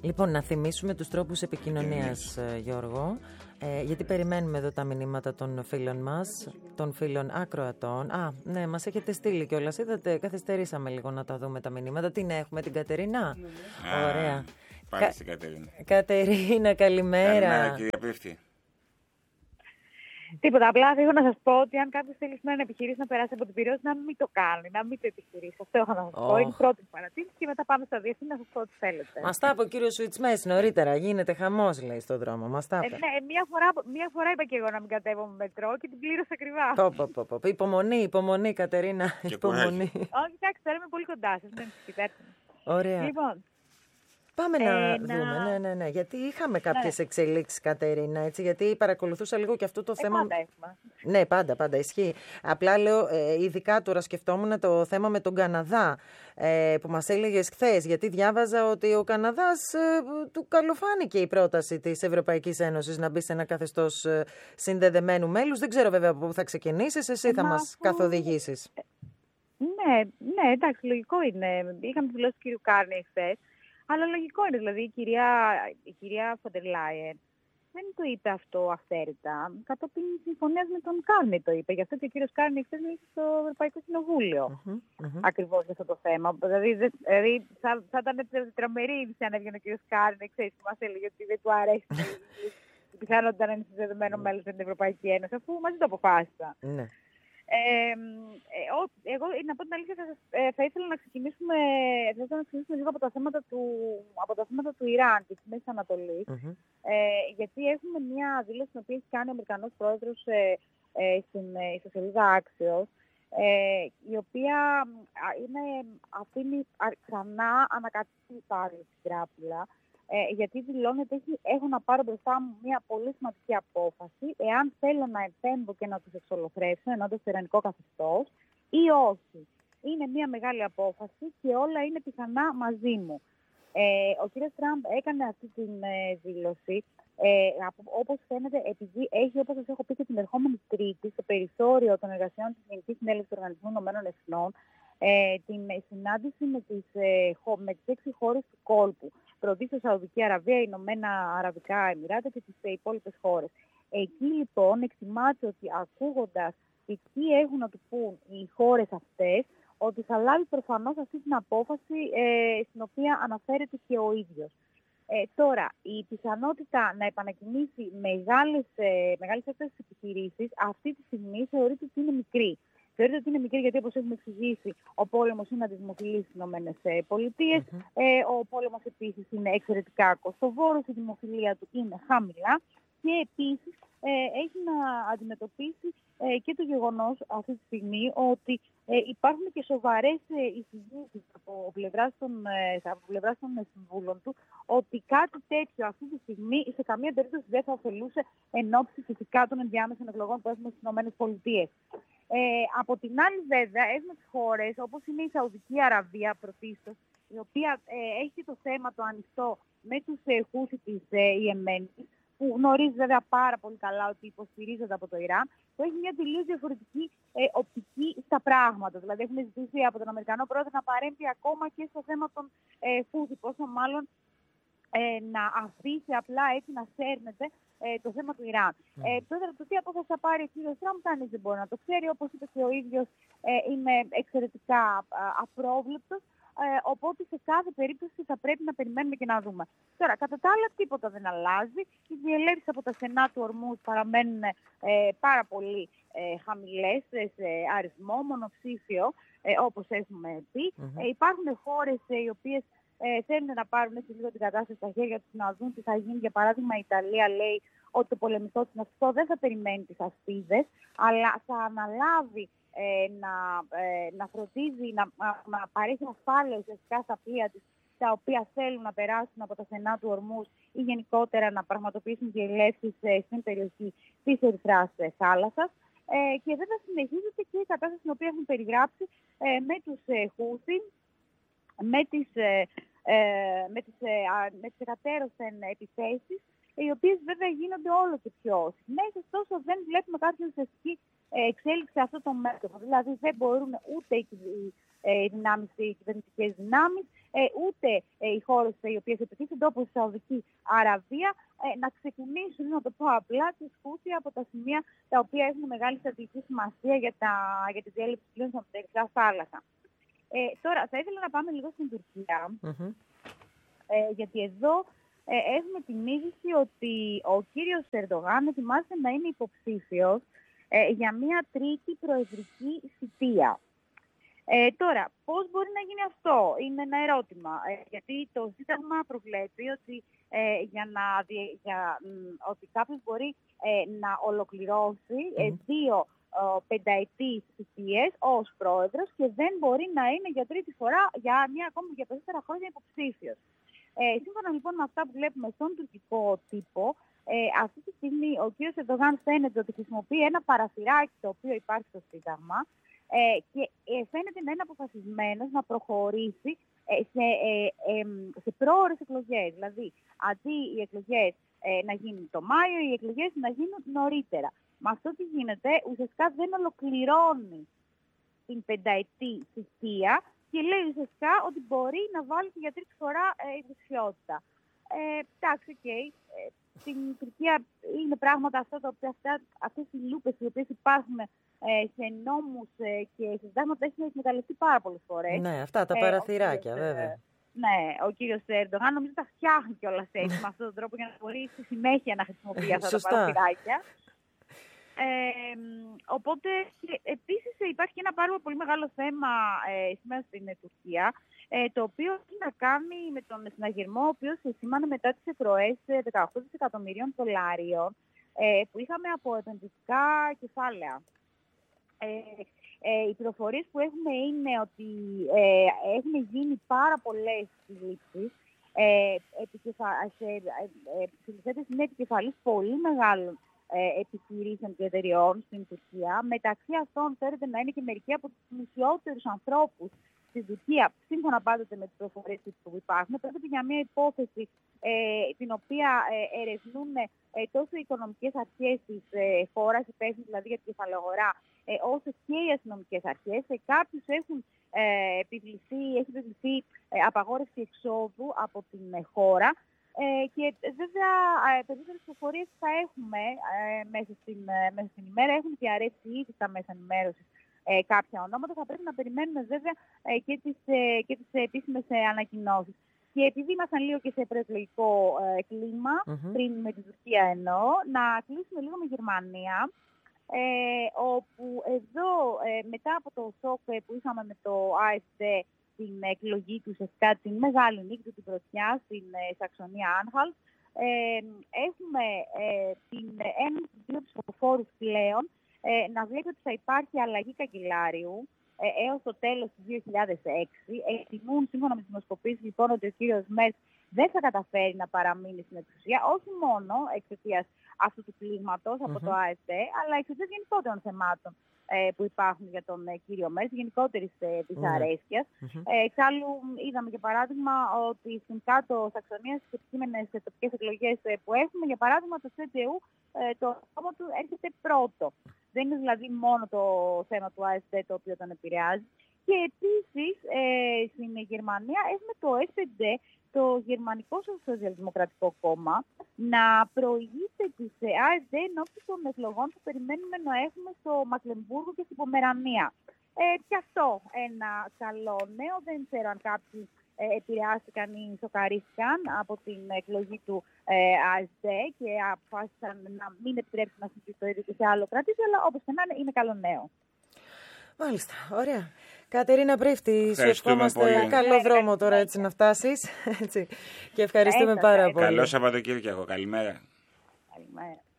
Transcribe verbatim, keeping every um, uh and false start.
Λοιπόν, να θυμίσουμε τους τρόπους επικοινωνίας, Γιώργο, ε, γιατί περιμένουμε εδώ τα μηνύματα των φίλων μας, των φίλων ακροατών. Α, ναι, μας έχετε στείλει κιόλας. Είδατε, καθυστερήσαμε λίγο να τα δούμε τα μηνύματα. Την έχουμε, την Κατερίνα. Α, ωραία. Πάλι Κα... στην Κατερίνα. Κατερίνα, καλημέρα. Καλημέρα, κυρία Πίφτη. Τίποτα. Απλά θέλω να σας πω ότι αν κάποιος θέλει να επιχειρήσει να περάσει από την Πειραιώς, να μην το κάνει, να μην το επιχειρήσει. Αυτό έχω να σας oh. πω. Είναι η πρώτη παρατήρηση και μετά πάμε στα διευθύνη να σας πω ό,τι θέλετε. Μας τα είπε ο κύριος Σουιτσμές νωρίτερα. Γίνεται χαμός, λέει, στον δρόμο. Μας τα είπε. Ε, ναι, μία φορά, μία φορά είπα και εγώ να μην κατέβω με μετρό και την πλήρωσα ακριβά. Πω, πω, πω. Υπομονή, υπομονή, Κατερίνα. Υπομονή. Όχι, εντάξει, τώρα είμαι πολύ κοντά σας. Ωραία. Λοιπόν. Πάμε να ε, δούμε, να... ναι, ναι, ναι. Γιατί είχαμε κάποιες ναι. εξελίξεις, Κατερίνα, έτσι, γιατί παρακολουθούσα λίγο και αυτό το ε, θέμα. Πάντα έχουμε. Ναι, πάντα, πάντα ισχύει. Απλά λέω, ε, ειδικά τώρα σκεφτόμουν το θέμα με τον Καναδά, ε, που μας έλεγες χθες, γιατί διάβαζα ότι ο Καναδάς ε, του καλοφάνηκε η πρόταση της Ευρωπαϊκής Ένωσης να μπει σε ένα καθεστώς ε, συνδεδεμένου μέλους. Δεν ξέρω βέβαια από πού θα ξεκινήσεις, εσύ ε, θα μας που... καθοδηγήσεις. Ε, ναι, ναι, εντάξει, λογικό είναι. Είχαμε τη δηλώση του κύριου Κάρνη χθες. Αλλά λογικό είναι, δηλαδή η κυρία, η κυρία Φοντερ Λάιεν δεν το είπε αυτό αυθαίρετα. Κατόπιν συμφωνίας με τον Κάρνη το είπε. Γι' αυτό και ο κύριος Κάρνη χθες μίλησε στο Ευρωπαϊκό Κοινοβούλιο. Mm-hmm, mm-hmm. Ακριβώς για αυτό το θέμα. Δηλαδή, δηλαδή θα, θα ήταν τραμερή είδηση αν έβγαινε ο κύριος Κάρνη, ξέρεις, που μας έλεγε ότι δεν του αρέσει η πιθανότητα να είναι συνδεδεμένο μέλος με την Ευρωπαϊκή Ένωση, αφού μαζί το αποφάσισα. Mm-hmm. Ε, ε, ο, εγώ, να πω την αλήθεια, θα, ε, θα ήθελα να ξεκινήσουμε, θα ήθελα να ξεκινήσουμε λίγο από τα θέματα του, από τα θέματα του Ιράν και της Μέσης Ανατολής, mm-hmm. ε, γιατί έχουμε μια δήλωση την οποία έχει κάνει ο Αμερικανός πρόεδρος ε, ε, στην ε, ιστοσελίδα Axios, ε, η οποία είναι, αφήνει ξανά ανακατήσει πάλι την τράπουλα, Ε, γιατί δηλώνεται ότι έχω να πάρω μπροστά μου μια πολύ σημαντική απόφαση εάν θέλω να επέμβω και να τους εξολοθρεύσω ενώντας το ιρανικό καθεστώς ή όχι. Είναι μια μεγάλη απόφαση και όλα είναι πιθανά μαζί μου. Ε, ο κ. Τραμπ έκανε αυτή τη ε, δήλωση, ε, όπως φαίνεται, επειδή έχει, όπως σας έχω πει και την ερχόμενη Τρίτη, στο περιθώριο των εργασιών της Γενικής Συνέλευσης του Οργανισμού Ηνωμένων Εθνών, ε, την συνάντηση με τις, ε, με τις έξι χώρες του κόλπου. Πρωτίστως Σαουδική Αραβία, Ηνωμένα Αραβικά Εμιράτα και τις υπόλοιπες χώρες. Εκεί λοιπόν εκτιμάται ότι ακούγοντας τι έχουν να του πούν οι χώρες αυτές, ότι θα λάβει προφανώς αυτή την απόφαση ε, στην οποία αναφέρεται και ο ίδιος. Ε, τώρα, η πιθανότητα να επανακινήσει μεγάλες, ε, μεγάλες έκτασες επιχειρήσεις αυτή τη στιγμή θεωρείται ότι είναι μικρή. Θεωρείται ότι είναι μικρή γιατί, όπως έχουμε εξηγήσει, ο πόλεμος είναι αντιδημοφιλής στις ΗΠΑ. Mm-hmm. Ε, ο πόλεμος επίσης είναι εξαιρετικά κοστοβόρος, η δημοφιλία του είναι χαμηλά και επίσης ε, έχει να αντιμετωπίσει ε, και το γεγονός αυτή τη στιγμή ότι ε, υπάρχουν και σοβαρές ε, εισηγήσεις από πλευράς των, ε, από πλευράς των ε, συμβούλων του ότι κάτι τέτοιο αυτή τη στιγμή σε καμία περίπτωση δεν θα ωφελούσε εν ώψη φυσικά των ενδιάμεσων εκλογών που έχουμε στις ΗΠΑ. Ε, από την άλλη βέβαια έχουμε τις χώρες όπως είναι η Σαουδική Αραβία πρωτίστως, η οποία ε, έχει το θέμα το ανοιχτό με τους ε, Χούσι της ε, Ιεμένης, που γνωρίζει βέβαια πάρα πολύ καλά ότι υποστηρίζονται από το Ιράν, που έχει μια τελείως διαφορετική ε, οπτική στα πράγματα. Δηλαδή έχουν ζητήσει από τον Αμερικανό πρόεδρο να παρέμβει ακόμα και στο θέμα των ε, Χούσι, πόσο μάλλον ε, να αφήσει απλά έτσι να σέρνεται ε, το θέμα του Ιράν. Mm. Ε, τώρα το τι απόφαση θα πάρει ο κ. Τραμπ κανείς δεν μπορεί να το ξέρει. Όπως είπε και ο ίδιος, ε, είναι εξαιρετικά α, απρόβλεπτος. Ε, οπότε σε κάθε περίπτωση θα πρέπει να περιμένουμε και να δούμε. Τώρα, κατά τα άλλα, τίποτα δεν αλλάζει. Οι διελεύσεις από τα στενά του ορμούς παραμένουν ε, πάρα πολύ ε, χαμηλές σε αριθμό, μονοψήφιο, ε, όπως έχουμε πει. Mm-hmm. Ε, υπάρχουν χώρες ε, οι οποίες ε, θέλουν να πάρουν έτσι λίγο την κατάσταση στα χέρια τους, να δουν τι θα γίνει. Για παράδειγμα, η Ιταλία λέει ότι το πολεμικό συναυτικό δεν θα περιμένει τις ασπίδες, αλλά θα αναλάβει Ε, να, ε, να φροντίζει, να, να παρέχει ασφάλεια ουσιαστικά στα πλοία της, τα οποία θέλουν να περάσουν από τα στενά του Ορμούς ή γενικότερα να πραγματοποιήσουν διελεύσεις ε, στην περιοχή της Ερυθράς ε, θάλασσας. Ε, και βέβαια συνεχίζεται και η κατάσταση την οποία έχουν περιγράψει ε, με τους ε, Χούθι, με τις, ε, ε, με τις, ε, με τις εκατέρωθεν επιθέσεις, οι οποίες βέβαια γίνονται όλο και πιο συχνές, ωστόσο δεν βλέπουμε κάποια ουσιαστική εξέλιξη σε αυτό το μέτωπο. Δηλαδή δεν μπορούν ούτε οι ε, δυνάμεις, οι κυβερνητικές δυνάμεις, ε, ούτε ε, οι χώρες οι οποίες επιτίθενται, όπως η Σαουδική Αραβία, ε, να ξεκινήσουν, να το πω απλά, τις Χούθι από τα σημεία τα οποία έχουν μεγάλη στρατηγική σημασία για, τα, για τη διέλευση πλοίων στην Ερυθρά θάλασσα. Ε, τώρα, θα ήθελα να πάμε λίγο στην Τουρκία, mm-hmm. ε, γιατί εδώ ε, έχουμε την είδηση ότι ο κύριος Ερντογάν ετοιμάζεται να είναι υποψήφιος ε, για μια τρίτη προεδρική θητεία. Ε, τώρα, πώς μπορεί να γίνει αυτό, είναι ένα ερώτημα, ε, γιατί το Σύνταγμα προβλέπει ότι, ε, για να, για, μ, ότι κάποιος μπορεί ε, να ολοκληρώσει ε, δύο ε, πενταετής θητείες ως πρόεδρος και δεν μπορεί να είναι για τρίτη φορά, για μια ακόμη για περισσότερα χρόνια υποψήφιος. Ε, σύμφωνα λοιπόν με αυτά που βλέπουμε στον τουρκικό τύπο, ε, αυτή τη στιγμή ο κ. Ερντογάν φαίνεται ότι χρησιμοποιεί ένα παραθυράκι το οποίο υπάρχει στο Σύνταγμα, Ε, και ε, φαίνεται να είναι αποφασισμένος να προχωρήσει ε, σε, ε, ε, σε πρόωρες εκλογές. Δηλαδή, αντί οι εκλογές ε, να γίνουν το Μάιο, οι εκλογές να γίνουν νωρίτερα. Με αυτό τι γίνεται, ουσιαστικά δεν ολοκληρώνει την πενταετή θητεία και λέει ουσιαστικά ότι μπορεί να βάλει και για τρίτη φορά ε, υποψηφιότητα. Ε, εντάξει, οκ. Okay. Ε, στην Τουρκία είναι πράγματα αυτά τα οποία αυτά, αυτές οι λούπες οι οποίες υπάρχουν ε, σε νόμους ε, και σε συντάγματα έχουν εκμεταλλευτεί πάρα πολλές φορές. Ναι, αυτά τα παραθυράκια, ε, βέβαια. Ε, ναι, ο κύριος Ερντογάν νομίζω τα φτιάχνει κιόλας έτσι με αυτόν τον τρόπο για να μπορεί στη συνέχεια να χρησιμοποιεί αυτά τα παραθυράκια. Ε, οπότε, επίσης υπάρχει ένα πάρα πολύ μεγάλο θέμα ε, σήμερα στην ε, Τουρκία, ε, το οποίο έχει να κάνει με τον συναγερμό, ο οποίος σήμανε μετά τις εκροές δεκαοκτώ δισεκατομμυρίων δολάριων ε, που είχαμε από επενδυτικά κεφάλαια. Ε, ε, οι πληροφορίες που έχουμε είναι ότι ε, έχουν γίνει πάρα πολλές συλλήψεις ε, σε είναι επικεφαλής πολύ μεγάλων ε, επιχειρήσεων και εταιριών στην Τουρκία. Μεταξύ αυτών φέρεται να είναι και μερικοί από τους πλουσιότερους ανθρώπους στην Τουρκία, σύμφωνα πάντοτε με τις πληροφορίες που υπάρχουν. Πρόκειται για μια υπόθεση ε, την οποία ε, ερευνούν ε, τόσο οι οικονομικές αρχές της ε, χώρας, υπεύθυνοι δηλαδή για την κεφαλαιογορά, ε, όσο και οι αστυνομικές αρχές. Ε, κάποιους έχουν ε, επιβληθεί, έχει επιβληθεί ε, απαγόρευση εξόδου από την ε, χώρα. Ε, και βέβαια ε, περισσότερες πληροφορίες θα έχουμε ε, μέσα, στην, ε, μέσα στην ημέρα. Έχουν διαρρεύσει ήδη στα μέσα ενημέρωσης ε, κάποια ονόματα. Θα πρέπει να περιμένουμε βέβαια ε, και τις, ε, και τις επίσημες ε, ανακοινώσεις. Και επειδή ήμασταν λίγο και σε προεκλογικό ε, κλίμα, mm-hmm. πριν με την Τουρκία εννοώ, να κλείσουμε λίγο με Γερμανία, ε, όπου εδώ ε, μετά από το σοκ ε, που είχαμε με το AfD, την εκλογή του ουσιαστικά την μεγάλη νίκη του, την πρωτιά στην ε, Σαξονία Άνχαλτ, ε, έχουμε ε, την ένωση του δύο ψηφοφόρους πλέον ε, να βλέπει ότι θα υπάρχει αλλαγή καγκελάριου ε, έως το τέλος του δύο χιλιάδες έξι. Εκτιμούν σύμφωνα με τις δημοσκοπήσεις λοιπόν ότι ο κύριος Μέρς δεν θα καταφέρει να παραμείνει στην εξουσία, όχι μόνο εξαιτίας αυτού του πλήγματος από mm-hmm. το AfD, αλλά εξαιτίας γενικότερων θεμάτων ε, που υπάρχουν για τον ε, κύριο Μέρς, γενικότερης ε, δυσαρέσκειας. Mm-hmm. Ε, εξάλλου είδαμε για παράδειγμα ότι στην κάτω Σαξονία στις επικείμενες τοπικές εκλογές ε, που έχουμε, για παράδειγμα το σι ντι γιου, ε, το κόμμα του έρχεται πρώτο. Δεν είναι δηλαδή μόνο το θέμα του AfD το οποίο τον επηρεάζει. Και επίσης ε, στην Γερμανία έχουμε το ες πι ντι, το Γερμανικό Σοσιαλδημοκρατικό Κόμμα, να προηγείται της AfD ενώπιον των εκλογών που περιμένουμε να έχουμε στο Μακλεμβούργο και στην Πομερανία. Ε, και αυτό ένα καλό νέο. Δεν ξέρω αν κάποιοι ε, επηρεάστηκαν ή σοκαρίστηκαν από την εκλογή του ε, AfD και αποφάσισαν να μην επιτρέψουν να συμβεί το ίδιο και σε άλλο κρατήριο, αλλά όπως και να είναι, είναι καλό νέο. Μάλιστα, ωραία. Κατερίνα Πρίφτη, σου ευχόμαστε καλό δρόμο τώρα έτσι να φτάσεις. Έτσι. Και ευχαριστούμε πάρα πολύ. Καλό Σαββατοκύριακο. Καλημέρα. Καλημέρα.